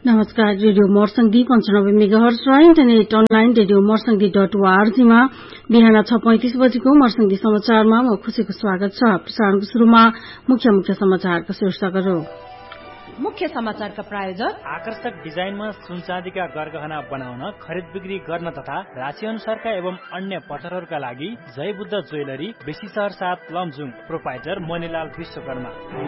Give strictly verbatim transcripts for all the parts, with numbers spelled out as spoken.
नमस्कार। रेडियो मोरसंगी पञ्चानब्बे मेगाहर्ज र इन्टरनेट अनलाइन रेडियो मोरसंगी डट ओआरजीमा बिहान छ पैंतिस बजेको मोरसंगी समाचारमा म खुशीको स्वागत छ। प्रसारणको शुरूमा मुख्य मुख्य समाचारका शीर्षकहरू। मुख्य समाचारका प्रायोजक आकर्षक डिजाइनमा सुनचाँदीका गरगहना बनाउन, खरिद बिक्री गर्न तथा राशि अनुसारका एवं अन्य पत्थरहरूका लागि जय बुद्ध ज्वेलरी, बेसी शहर सात, लमजुङ। प्रोपाइटर मणिलाल विश्वकर्मा।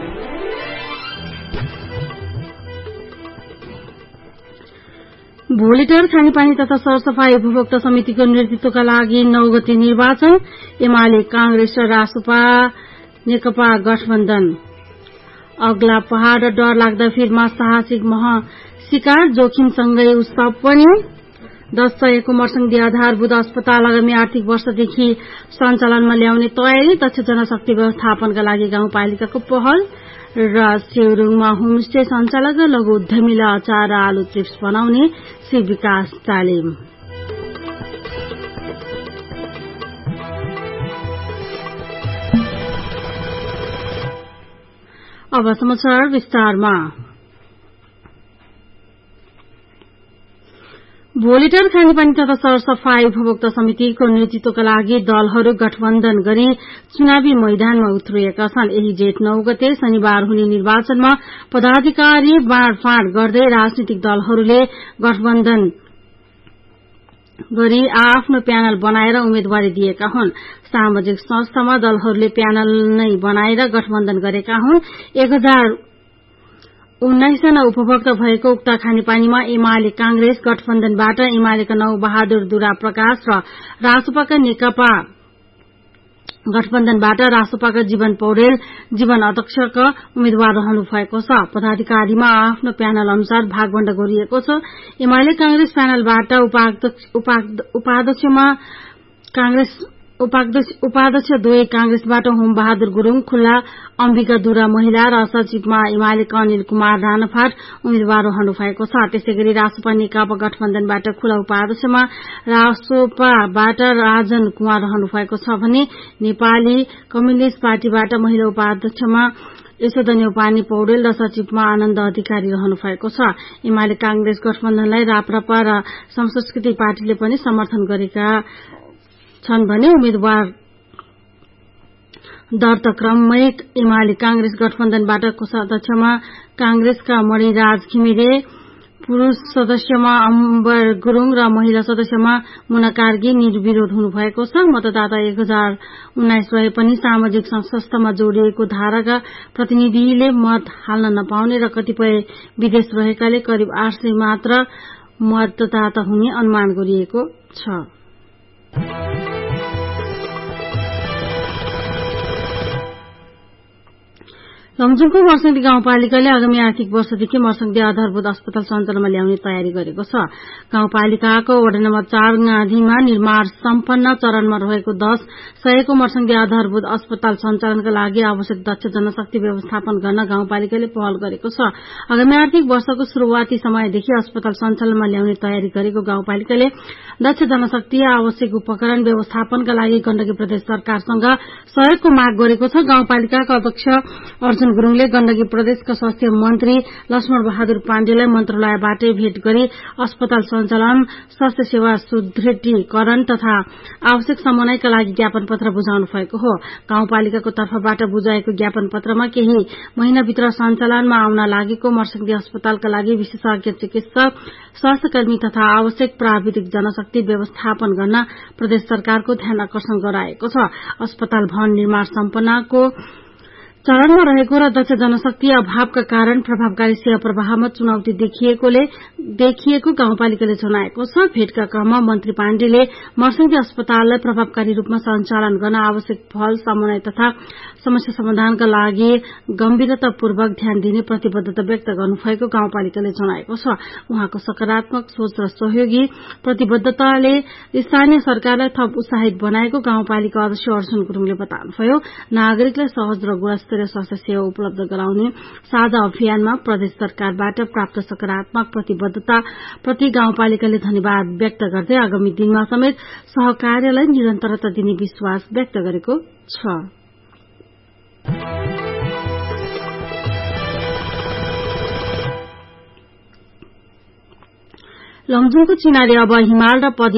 भोलिटार खानेपानी तथा सरसफाई उपभोक्ता समितिको नेतृत्वका लागि नौ गते निर्वाचन। एमाले, कांग्रेस र रासपा नेकपा गठबन्धन। अग्ला पहाड़ र डर लाग्दा फिरमा साहसिक मह शिकार, जोखिमसँगै उत्सव पनि। दश सयको मर्संगी आधारभूत अस्पताल आगामी आर्थिक वर्षदेखि सञ्चालनमा ल्याउने तयारी। दक्ष जनशक्ति व्यवस्थापनका लागि गाउँपालिकाको पहल र सेउरुङमा होमस्टे सञ्चालक र लघु उद्यमीलाई अचार र आलु चिप्स बनाउने श्री विकास तालिम। अब समाचार विस्तारमा। भोलिटार खानेपानी तथा सरसफाई उपभोक्ता समितिको नेतृत्वका लागि दलहरू गठबन्धन गरी चुनावी मैदानमा उत्रिएका छन्। यही जेठ नौ गते शनिबार हुने निर्वाचनमा पदाधिकारी बाँडफाँड गर्दै राजनीतिक दलहरूले गठबन्धन गरी आफ्नो प्यानल बनाएर उम्मेद्वारी दिएका हुन्। सामाजिक संस्थामा दलहरूले प्यानल नै बनाएर गठबन्धन गरेका हुन्। एक हजार उन्नाइस जना उपभोक्ता भएको उक्त खानेपानीमा एमाले कांग्रेस गठबन्धनबाट एमालेका नौ बहादुर दुरा प्रकाश र रासपाका नेकपा गठबन्धनबाट रासपाका जीवन पौडेल जीवन अध्यक्षका उम्मेद्वार रहनु भएको छ। पदाधिकारीमा आफ्नो प्यानल अनुसार भागवण्ड गरिएको छ। एमाले कांग्रेस प्यानलबाट उपाध्यक्षमा कांग्रेस उपाध्यक्ष दुवै कांग्रेसबाट होम बहादुर गुरूङ, खुल्ला अम्बिका दुरा महिला र सचिवमा एमालेका अनिल कुमार राणाफाट उम्मेद्वार रहनु भएको छ। त्यसैगरी रासपा नेकपा गठबन्धनबाट खुल्ला उपाध्यक्षमा रासोपाबाट राजन कुमार रहनु भएको छ भने नेपाली कम्युनिष्ट पार्टीबाट महिला उपाध्यक्षमा यशोधनी उपानी पौडेल र सचिवमा आनन्द अधिकारी रहनु भएको छ। एमाले कांग्रेस गठबन्धनलाई राप्रपा र संस्कृति पार्टीले पनि समर्थन गरेका छन् भने उम्मेद्वार दर्ता क्रममै एमाले कांग्रेस गठबन्धनबाट कोषाध्यक्षमा कांग्रेसका मणिराज घिमिरे, पुरूष सदस्यमा अम्बर गुरूङ र महिला सदस्यमा मुना कार्की निर्विरोध हुनुभएको छ। मतदाता एक हजार उन्नाइस रहे पनि सामाजिक संस्थामा जोडिएको धाराका प्रतिनिधिले मत हाल्न नपाउने र कतिपय विदेश रहेकाले करिब आठ सय मात्र मतदाता हुने अनुमान गरिएको छ। लमजुङको मर्संगी गाउँपालिकाले आगामी आर्थिक वर्षदेखि मर्संगी आधारभूत अस्पताल सञ्चालनमा ल्याउने तयारी गरेको छ। गाउँपालिकाको वडा नम्बर चार गाँधीमा निर्माण सम्पन्न चरणमा रहेको दश सयको मर्संगी आधारभूत अस्पताल सञ्चालनका लागि आवश्यक दक्ष जनशक्ति व्यवस्थापन गर्न गाउँपालिकाले पहल गरेको छ। आगामी आर्थिक वर्षको शुरूआती समयदेखि अस्पताल सञ्चालनमा ल्याउने तयारी गरेको गाउँपालिकाले दक्ष जनशक्ति आवश्यक उपकरण व्यवस्थापनका लागि गण्डकी प्रदेश सरकारसँग सहयोगको माग गरेको छ। गाउँपालिकाका अध्यक्ष अर्जुन गुरूङले गण्डकी प्रदेशका स्वास्थ्य मन्त्री लक्ष्मण बहादुर पाण्डेलाई मन्त्रालयबाटै भेट गरी अस्पताल सञ्चालन, स्वास्थ्य सेवा सुदृढीकरण तथा आवश्यक समन्वयका लागि ज्ञापन पत्र बुझाउनु भएको हो। गाउँपालिकाको तर्फबाट बुझाएको ज्ञापन पत्रमा केही महिनाभित्र सञ्चालनमा आउन लागेको मर्संगी अस्पतालका लागि विशेषज्ञ चिकित्सक, स्वास्थ्यकर्मी तथा आवश्यक प्राविधिक जनशक्ति व्यवस्थापन गर्न प्रदेश सरकारको ध्यान आकर्षण गराएको छ। अस्पताल भवन निर्माण सम्पन्नको चरणमा रहेको र दक्ष जनशक्ति अभावका कारण प्रभावकारी सेवा प्रवाहमा चुनौती देखिएकोले देखिएको गाउँपालिकाले जनाएको छ। भेटका क्रममा मन्त्री पाण्डेले मर्संगी अस्पताललाई प्रभावकारी रूपमा सञ्चालन गर्न आवश्यक पहल, समन्वय तथा समस्या समाधानका लागि गम्भीरतापूर्वक ध्यान दिने प्रतिबद्धता व्यक्त गर्नुभएको गाउँपालिकाले जनाएको छ। उहाँको सकारात्मक सोच र सहयोगी प्रतिबद्धताले स्थानीय सरकारलाई थप उत्साहित बनाएको गाउँपालिका अध्यक्ष अर्जुन गुरूङले बताउनुभयो। नागरिकलाई सहज र गुणस्तरीय स्वास्थ्य सेवा उपलब्ध गराउने साझा अभियानमा प्रदेश सरकारबाट प्राप्त सकारात्मक प्रतिबद्धता प्रति गाउँपालिकाले धन्यवाद व्यक्त गर्दै आगामी दिनमा समेत सहकार्यलाई निरन्तरता दिने विश्वास व्यक्त गरेको छ। लमजुङको चिनाले अब हिमाल र